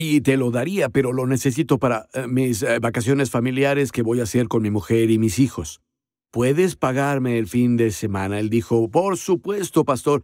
y te lo daría, pero lo necesito para mis vacaciones familiares que voy a hacer con mi mujer y mis hijos. ¿Puedes pagarme el fin de semana? Él dijo, por supuesto, pastor.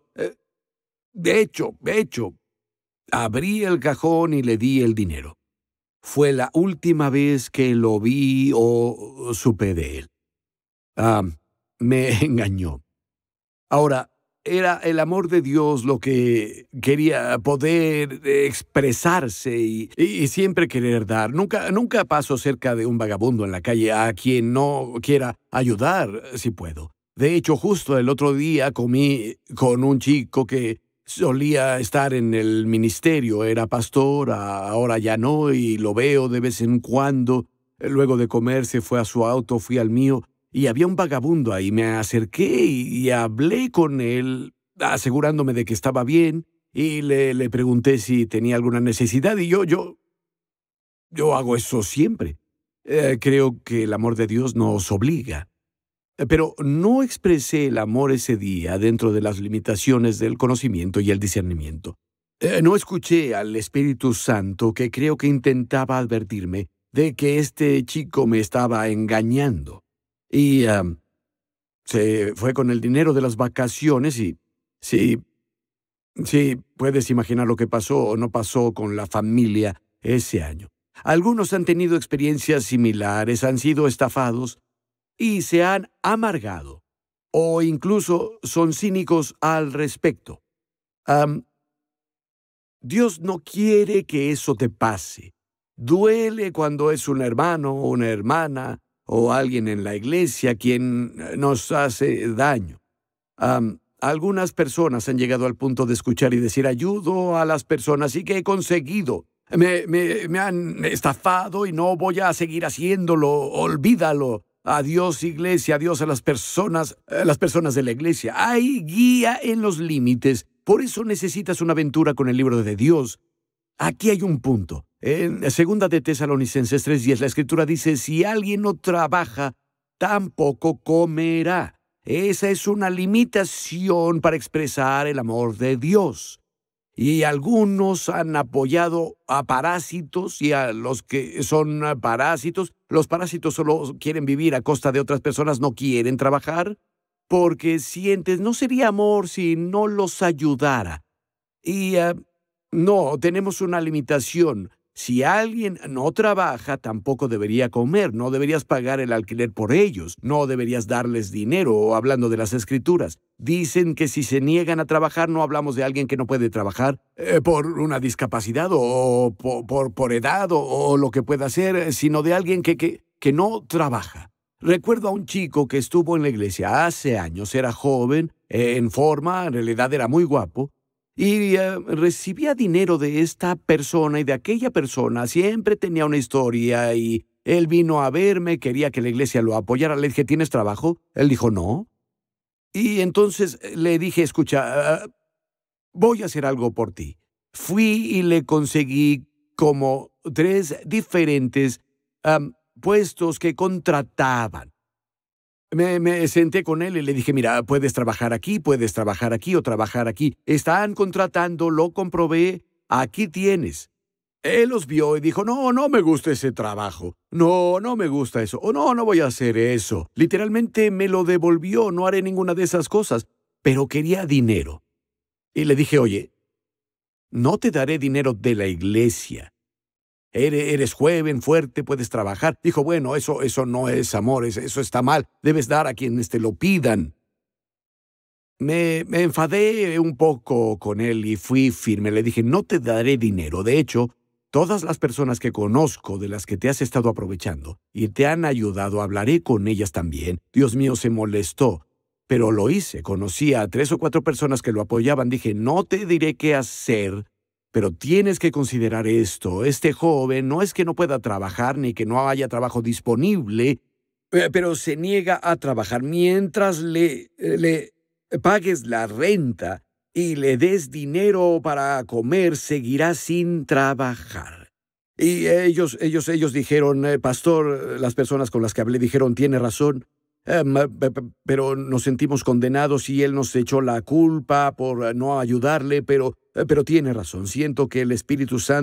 De hecho, abrí el cajón y le di el dinero. Fue la última vez que lo vi o supe de él. Ah, me engañó. Ahora, era el amor de Dios lo que quería poder expresarse y siempre querer dar. Nunca paso cerca de un vagabundo en la calle a quien no quiera ayudar, si puedo. De hecho, justo el otro día comí con un chico que solía estar en el ministerio. Era pastor, ahora ya no, y lo veo de vez en cuando. Luego de comer se fue a su auto, fui al mío. Y había un vagabundo ahí. Me acerqué y hablé con él, asegurándome de que estaba bien, y le pregunté si tenía alguna necesidad, y yo hago eso siempre. Creo que el amor de Dios nos obliga. Pero no expresé el amor ese día dentro de las limitaciones del conocimiento y el discernimiento. No escuché al Espíritu Santo, que creo que intentaba advertirme de que este chico me estaba engañando. Y se fue con el dinero de las vacaciones y sí, sí, puedes imaginar lo que pasó o no pasó con la familia ese año. Algunos han tenido experiencias similares, han sido estafados y se han amargado o incluso son cínicos al respecto. Am, Dios no quiere que eso te pase. Duele cuando es un hermano o una hermana o alguien en la iglesia quien nos hace daño. Algunas personas han llegado al punto de escuchar y decir, ayudo a las personas y que he conseguido. Me han estafado y no voy a seguir haciéndolo. Olvídalo. Adiós, iglesia, adiós a las personas de la iglesia. Hay guía en los límites. Por eso necesitas una aventura con el libro de Dios. Aquí hay un punto. En 2 de Tesalonicenses 3:10, la Escritura dice, si alguien no trabaja, tampoco comerá. Esa es una limitación para expresar el amor de Dios. Y algunos han apoyado a parásitos y a los que son parásitos. Los parásitos solo quieren vivir a costa de otras personas, no quieren trabajar, porque sientes, no sería amor si no los ayudara. Y no, tenemos una limitación. Si alguien no trabaja, tampoco debería comer. No deberías pagar el alquiler por ellos. No deberías darles dinero, hablando de las Escrituras. Dicen que si se niegan a trabajar, no hablamos de alguien que no puede trabajar por una discapacidad o por edad o lo que pueda ser, sino de alguien que no trabaja. Recuerdo a un chico que estuvo en la iglesia hace años. Era joven, en forma, en realidad era muy guapo. Y recibía dinero de esta persona y de aquella persona. Siempre tenía una historia y él vino a verme, quería que la iglesia lo apoyara. Le dije, ¿tienes trabajo? Él dijo, no. Y entonces le dije, escucha, voy a hacer algo por ti. Fui y le conseguí como 3 diferentes puestos que contrataban. Me senté con él y le dije, mira, puedes trabajar aquí o trabajar aquí. Están contratando, lo comprobé, aquí tienes. Él los vio y dijo, no me gusta ese trabajo. No me gusta eso. O no voy a hacer eso. Literalmente me lo devolvió, no haré ninguna de esas cosas. Pero quería dinero. Y le dije, oye, no te daré dinero de la iglesia. Eres joven, fuerte, puedes trabajar. Dijo, bueno, eso no es amor, eso está mal. Debes dar a quienes te lo pidan. Me enfadé un poco con él y fui firme. Le dije, no te daré dinero. De hecho, todas las personas que conozco de las que te has estado aprovechando y te han ayudado, hablaré con ellas también. Dios mío, se molestó. Pero lo hice. Conocí a 3 o 4 personas que lo apoyaban. Dije, no te diré qué hacer, pero tienes que considerar esto. Este joven no es que no pueda trabajar ni que no haya trabajo disponible, pero se niega a trabajar mientras le pagues la renta y le des dinero para comer, seguirá sin trabajar. Y ellos dijeron, pastor, las personas con las que hablé dijeron, tiene razón. Pero nos sentimos condenados y él nos echó la culpa por no ayudarle, pero tiene razón. Siento que el Espíritu Santo